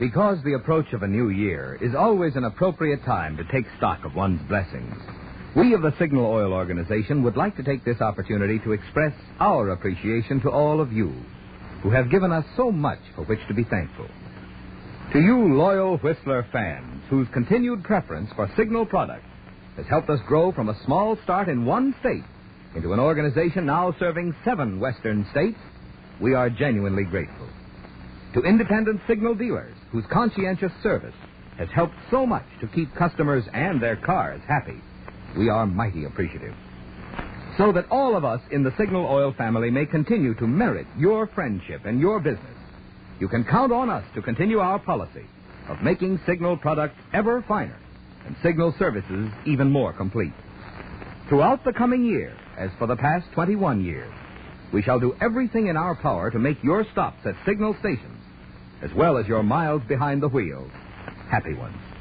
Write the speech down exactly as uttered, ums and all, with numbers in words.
Because the approach of a new year is always an appropriate time to take stock of one's blessings, we of the Signal Oil Organization would like to take this opportunity to express our appreciation to all of you who have given us so much for which to be thankful. To you loyal Whistler fans whose continued preference for Signal products has helped us grow from a small start in one state into an organization now serving seven western states, we are genuinely grateful. To independent Signal dealers whose conscientious service has helped so much to keep customers and their cars happy, we are mighty appreciative. So that all of us in the Signal Oil family may continue to merit your friendship and your business, you can count on us to continue our policy of making Signal products ever finer and Signal services even more complete. Throughout the coming year, as for the past twenty-one years, we shall do everything in our power to make your stops at Signal stations, as well as your miles behind the wheel, happy ones.